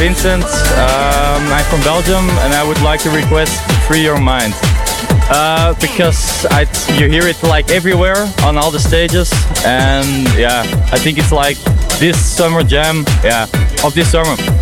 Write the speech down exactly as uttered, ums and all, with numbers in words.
Vincent, um, I'm from Belgium and I would like to request Free Your Mind. Uh, because I, you hear it like everywhere on all the stages, and yeah, I think it's like this summer jam, yeah, of this summer.